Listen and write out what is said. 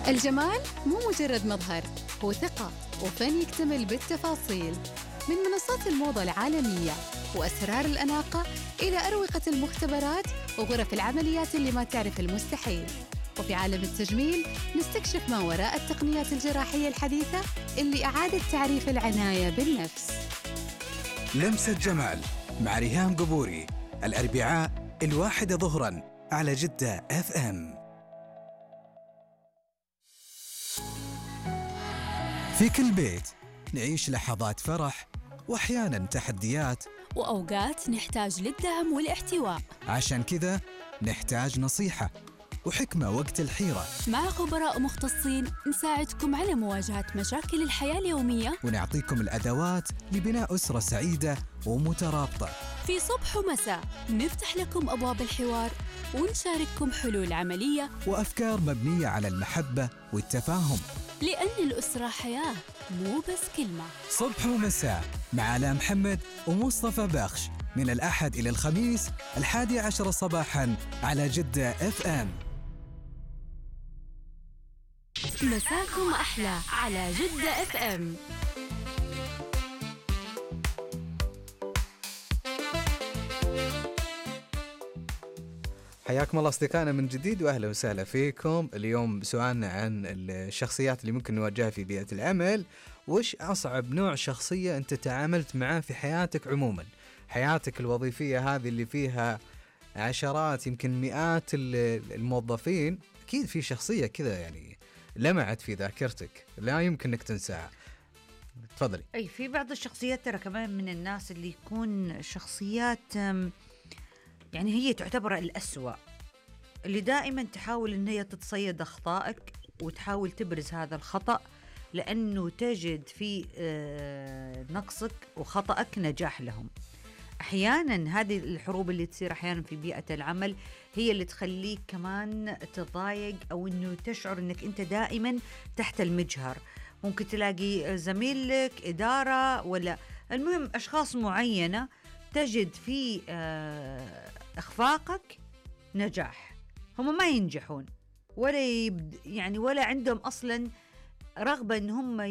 الجمال مو مجرد مظهر، هو ثقة وفن يكتمل بالتفاصيل. من منصات الموضة العالمية وأسرار الأناقة إلى أروقة المختبرات وغرف العمليات اللي ما تعرف المستحيل. وفي عالم التجميل نستكشف ما وراء التقنيات الجراحية الحديثة اللي أعادت تعريف العناية بالنفس. لمسة جمال مع ريهام قبوري، الأربعاء 1 ظهراً على جدة FM. في كل بيت نعيش لحظات فرح وأحياناً تحديات، وأوقات نحتاج للدعم والاحتواء. عشان كذا نحتاج نصيحة وحكمة وقت الحيرة. مع خبراء مختصين نساعدكم على مواجهة مشاكل الحياة اليومية، ونعطيكم الأدوات لبناء أسرة سعيدة ومترابطة. في صبح ومساء نفتح لكم أبواب الحوار ونشارككم حلول عملية وأفكار مبنية على المحبة والتفاهم، لأن الأسرة حياة مو بس كلمة. صبح ومساء مع آلاء محمد ومصطفى بخش، من الأحد إلى الخميس 11 صباحاً على جدة FM. مساكم أحلى على جدة FM. حياكم الله أصدقائنا من جديد وأهلا وسهلا فيكم. اليوم سؤالنا عن الشخصيات اللي ممكن نواجهها في بيئة العمل. وش أصعب نوع شخصية أنت تعاملت معاه في حياتك عموما؟ حياتك الوظيفية هذه اللي فيها عشرات يمكن مئات الموظفين، أكيد في شخصية كذا يعني لمعت في ذاكرتك لا يمكن أنك تنساها. تفضلي. أي في بعض الشخصيات ترى كمان من الناس اللي يكون شخصيات يعني هي تعتبر الأسوأ، اللي دائما تحاول إن هي تتصيد أخطائك وتحاول تبرز هذا الخطأ، لأنه تجد في نقصك وخطأك نجاح لهم. أحيانا هذه الحروب اللي تصير أحيانا في بيئة العمل هي اللي تخليك كمان تضايق، أو إنه تشعر إنك أنت دائما تحت المجهر. ممكن تلاقي زميلك إدارة ولا المهم أشخاص معينة تجد في إخفاقك نجاح، هم ما ينجحون ولا يعني ولا عندهم أصلا رغبة إن هم